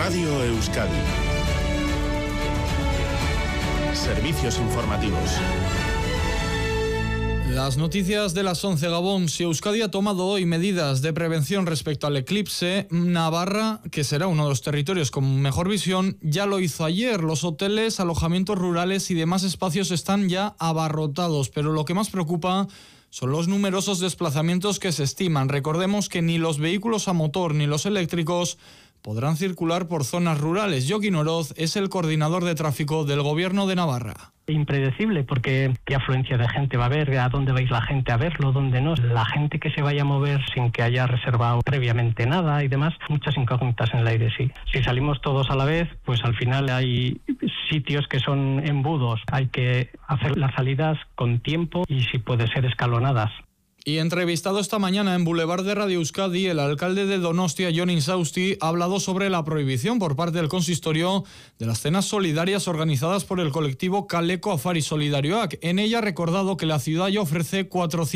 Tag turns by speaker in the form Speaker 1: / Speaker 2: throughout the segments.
Speaker 1: Radio Euskadi. Servicios informativos.
Speaker 2: Las noticias de las 11, Gabón. Si Euskadi ha tomado hoy medidas de prevención respecto al eclipse, Navarra, que será uno de los territorios con mejor visión, ya lo hizo ayer. Los hoteles, alojamientos rurales y demás espacios están ya abarrotados, pero lo que más preocupa son los numerosos desplazamientos que se estiman. Recordemos que ni los vehículos a motor ni los eléctricos podrán circular por zonas rurales. Joaquín Oroz es el coordinador de tráfico del Gobierno de Navarra.
Speaker 3: Impredecible, porque qué afluencia de gente va a haber, a dónde vais la gente a verlo, dónde no, la gente que se vaya a mover sin que haya reservado previamente nada y demás, muchas incógnitas en el aire, sí. Si salimos todos a la vez, pues al final hay sitios que son embudos, hay que hacer las salidas con tiempo y si puede ser escalonadas.
Speaker 2: Y entrevistado esta mañana en Boulevard de Radio Euskadi, el alcalde de Donostia, Jon Insausti, ha hablado sobre la prohibición por parte del consistorio de las cenas solidarias organizadas por el colectivo Kaleko Afari Solidarioak. En ella ha recordado que la ciudad ya ofrece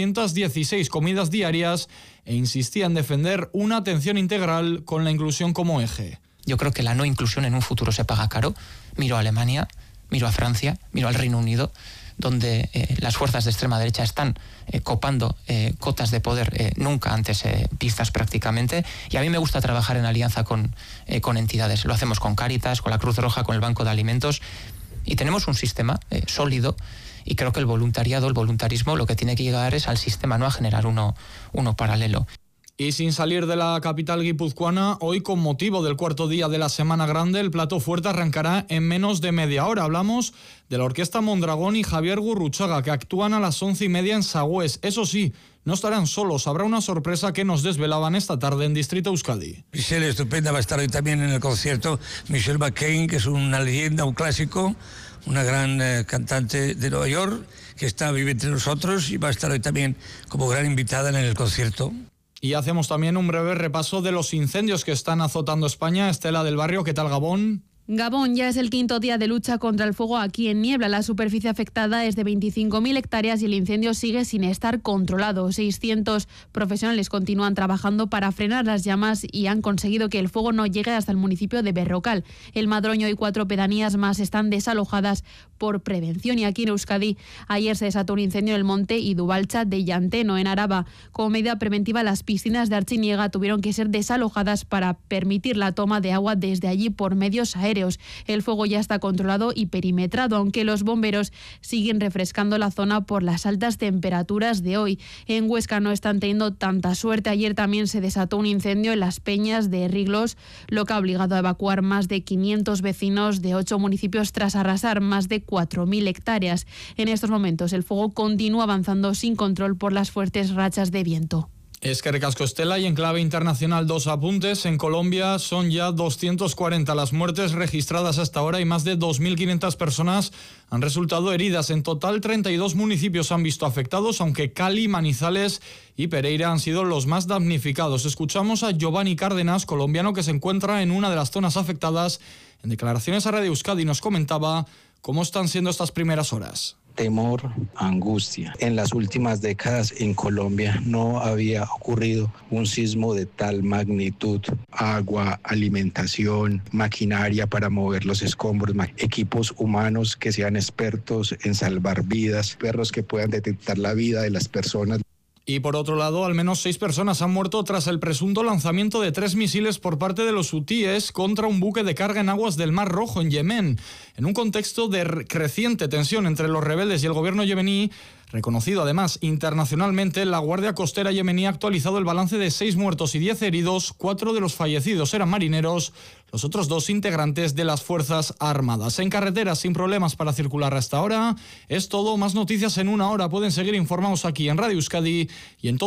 Speaker 2: 416 comidas diarias e insistía en defender una atención integral con la inclusión como eje.
Speaker 4: Yo creo que la no inclusión en un futuro se paga caro. Miro a Alemania, miro a Francia, miro al Reino Unido, donde las fuerzas de extrema derecha están copando cotas de poder nunca antes vistas prácticamente, y a mí me gusta trabajar en alianza con entidades. Lo hacemos con Cáritas, con la Cruz Roja, con el Banco de Alimentos, y tenemos un sistema sólido, y creo que el voluntarismo, lo que tiene que llegar es al sistema, no a generar uno paralelo.
Speaker 2: Y sin salir de la capital guipuzcoana, hoy con motivo del cuarto día de la Semana Grande, el plato fuerte arrancará en menos de media hora. Hablamos de la Orquesta Mondragón y Javier Gurruchaga, que actúan a las 11:30 en Sagüés. Eso sí, no estarán solos, habrá una sorpresa que nos desvelaban esta tarde en Distrito Euskadi.
Speaker 5: Michelle estupenda, va a estar hoy también en el concierto. Michelle McCain, que es una leyenda, un clásico, una gran cantante de Nueva York, que vive entre nosotros y va a estar hoy también como gran invitada en el concierto.
Speaker 2: Y hacemos también un breve repaso de los incendios que están azotando España. Estela del Barrio, ¿qué tal, Gabón?
Speaker 6: Gabón, ya es el quinto día de lucha contra el fuego aquí en Niebla. La superficie afectada es de 25.000 hectáreas y el incendio sigue sin estar controlado. 600 profesionales continúan trabajando para frenar las llamas y han conseguido que el fuego no llegue hasta el municipio de Berrocal. El Madroño y 4 pedanías más están desalojadas por prevención. Y aquí en Euskadi, ayer se desató un incendio en el monte Idubalcha de Llanteno, en Araba. Como medida preventiva, las piscinas de Artziniega tuvieron que ser desalojadas para permitir la toma de agua desde allí por medios aéreos. El fuego ya está controlado y perimetrado, aunque los bomberos siguen refrescando la zona por las altas temperaturas de hoy. En Huesca no están teniendo tanta suerte. Ayer también se desató un incendio en las peñas de Riglos, lo que ha obligado a evacuar más de 500 vecinos de 8 municipios tras arrasar más de 4.000 hectáreas. En estos momentos el fuego continúa avanzando sin control por las fuertes rachas de viento.
Speaker 2: Eskerrik asko, Estela. Y en clave internacional, 2 apuntes. En Colombia son ya 240 las muertes registradas hasta ahora y más de 2.500 personas han resultado heridas. En total, 32 municipios han visto afectados, aunque Cali, Manizales y Pereira han sido los más damnificados. Escuchamos a Giovanni Cárdenas, colombiano que se encuentra en una de las zonas afectadas. En declaraciones a Radio Euskadi nos comentaba cómo están siendo estas primeras horas.
Speaker 7: Temor, angustia. En las últimas décadas en Colombia no había ocurrido un sismo de tal magnitud. Agua, alimentación, maquinaria para mover los escombros, equipos humanos que sean expertos en salvar vidas, perros que puedan detectar la vida de las personas.
Speaker 2: Y por otro lado, al menos 6 personas han muerto tras el presunto lanzamiento de 3 misiles por parte de los hutíes contra un buque de carga en aguas del Mar Rojo, en Yemen. En un contexto de creciente tensión entre los rebeldes y el gobierno yemení, reconocido además internacionalmente, la Guardia Costera yemení ha actualizado el balance de 6 muertos y 10 heridos. 4 de los fallecidos eran marineros, los otros 2 integrantes de las Fuerzas Armadas. En carreteras sin problemas para circular hasta ahora. Es todo, más noticias en una hora. Pueden seguir informados aquí en Radio Euskadi y en todo